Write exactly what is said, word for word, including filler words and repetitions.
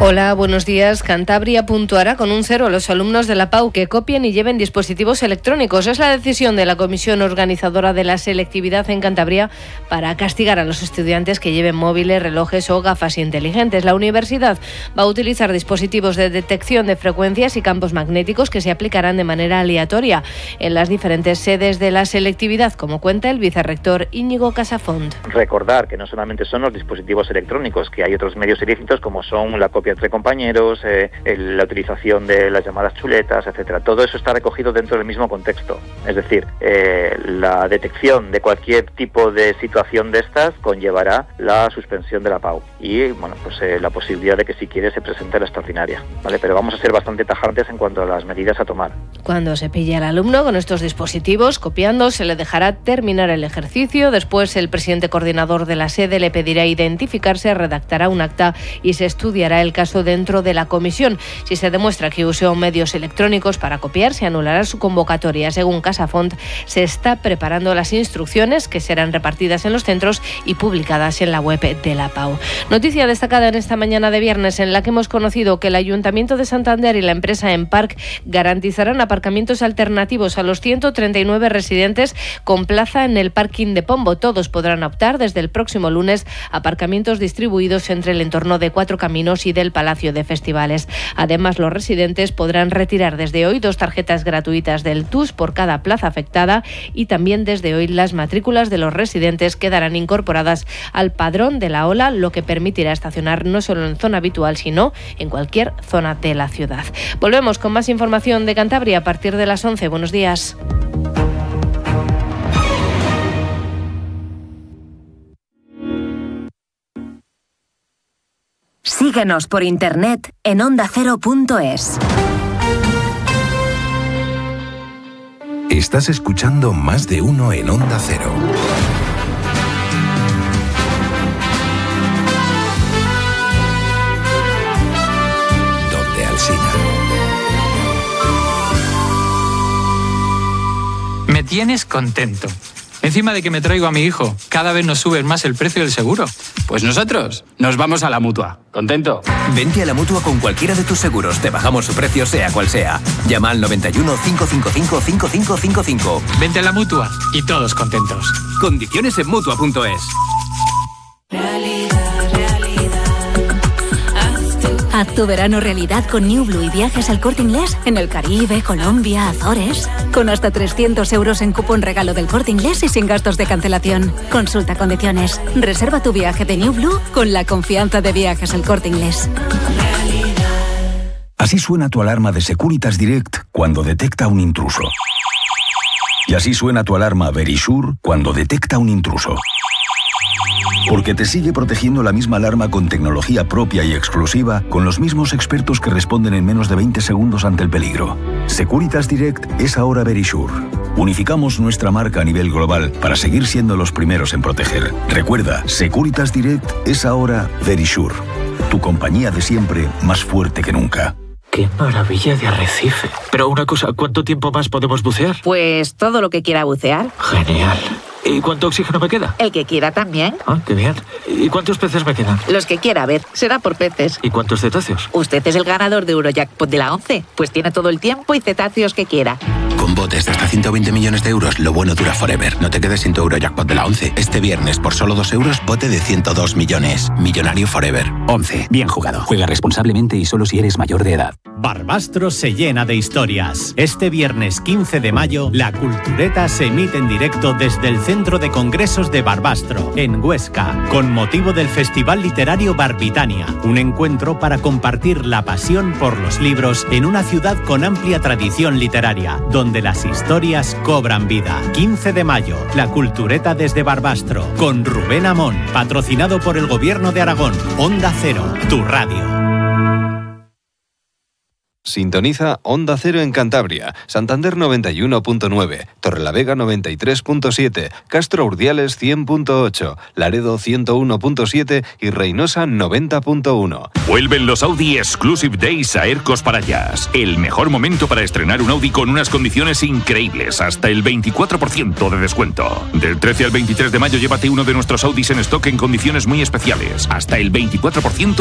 Hola, buenos días. Cantabria puntuará con un cero a los alumnos de la P A U que copien y lleven dispositivos electrónicos. Es la decisión de la comisión organizadora de la selectividad en Cantabria para castigar a los estudiantes que lleven móviles, relojes o gafas inteligentes. La universidad va a utilizar dispositivos de detección de frecuencias y campos magnéticos que se aplicarán de manera aleatoria en las diferentes sedes de la selectividad, como cuenta el vicerrector Íñigo Casafont. Recordar que no solamente son los dispositivos electrónicos, que hay otros medios ilícitos como son la copia entre compañeros, eh, el, la utilización de las llamadas chuletas, etcétera. Todo eso está recogido dentro del mismo contexto. Es decir, eh, la detección de cualquier tipo de situación de estas conllevará la suspensión de la P A U y, bueno, pues eh, la posibilidad de que si quiere se presente la extraordinaria, ¿vale? Pero vamos a ser bastante tajantes en cuanto a las medidas a tomar. Cuando se pille al alumno con estos dispositivos copiando, se le dejará terminar el ejercicio. Después, el presidente coordinador de la sede le pedirá identificarse, redactará un acta y se estudiará el caso dentro de la comisión. Si se demuestra que usó medios electrónicos para copiar, se anulará su convocatoria. Según Casafont, se está preparando las instrucciones que serán repartidas en los centros y publicadas en la web de la P A U. Noticia destacada en esta mañana de viernes, en la que hemos conocido que el Ayuntamiento de Santander y la empresa Empark garantizarán aparcamientos alternativos a los ciento treinta y nueve residentes con plaza en el parking de Pombo. Todos podrán optar desde el próximo lunes a aparcamientos distribuidos entre el entorno de Cuatro Caminos y del Palacio de Festivales. Además, los residentes podrán retirar desde hoy dos tarjetas gratuitas del T U S por cada plaza afectada y también desde hoy las matrículas de los residentes quedarán incorporadas al padrón de la OLA, lo que permitirá estacionar no solo en zona habitual, sino en cualquier zona de la ciudad. Volvemos con más información de Cantabria a partir de las once. Buenos días. Síguenos por internet en onda cero punto es. Estás escuchando Más de Uno en Onda Cero. Donde Alsina. Me tienes contento. Encima de que me traigo a mi hijo, cada vez nos suben más el precio del seguro. Pues nosotros nos vamos a la Mutua. ¿Contento? Vente a la Mutua con cualquiera de tus seguros. Te bajamos su precio sea cual sea. Llama al noventa y uno, cinco cinco cinco, cinco cinco cinco cinco. Vente a la Mutua y todos contentos. Condiciones en Mutua punto es. Haz tu verano realidad con New Blue y viajes al Corte Inglés en el Caribe, Colombia, Azores. Con hasta trescientos euros en cupón regalo del Corte Inglés y sin gastos de cancelación. Consulta condiciones. Reserva tu viaje de New Blue con la confianza de Viajes al Corte Inglés. Así suena tu alarma de Securitas Direct cuando detecta un intruso. Y así suena tu alarma Verisure cuando detecta un intruso. Porque te sigue protegiendo la misma alarma con tecnología propia y exclusiva, con los mismos expertos que responden en menos de veinte segundos ante el peligro. Securitas Direct es ahora Verisure. Unificamos nuestra marca a nivel global para seguir siendo los primeros en proteger. Recuerda, Securitas Direct es ahora Verisure. Tu compañía de siempre, más fuerte que nunca. ¡Qué maravilla de arrecife! Pero una cosa, ¿cuánto tiempo más podemos bucear? Pues todo lo que quiera bucear. Genial. ¿Y cuánto oxígeno me queda? El que quiera también. Ah, qué bien. ¿Y cuántos peces me quedan? Los que quiera, a ver, será por peces. ¿Y cuántos cetáceos? Usted es el ganador de Eurojackpot de la once, pues tiene todo el tiempo y cetáceos que quiera. Con botes de hasta ciento veinte millones de euros, lo bueno dura forever. No te quedes sin tu Eurojackpot de la once. Este viernes, por solo dos euros, bote de ciento dos millones. Millonario forever. once. Bien jugado. Juega responsablemente y solo si eres mayor de edad. Barbastro se llena de historias. Este viernes quince de mayo, la Cultureta se emite en directo desde el Centro de Congresos de Barbastro, en Huesca, con motivo del Festival Literario Barbitania, un encuentro para compartir la pasión por los libros en una ciudad con amplia tradición literaria, donde las historias cobran vida. quince de mayo, la Cultureta desde Barbastro, con Rubén Amón, patrocinado por el Gobierno de Aragón. Onda Cero, tu radio. Sintoniza Onda Cero en Cantabria, Santander noventa y uno punto nueve, Torrelavega noventa y tres punto siete, Castro Urdiales cien punto ocho, Laredo ciento uno punto siete y Reynosa noventa punto uno. Vuelven los Audi Exclusive Days a Ercos Parayas. El mejor momento para estrenar un Audi con unas condiciones increíbles, hasta el veinticuatro por ciento de descuento. Del trece al veintitrés de mayo llévate uno de nuestros Audis en stock en condiciones muy especiales, hasta el veinticuatro por ciento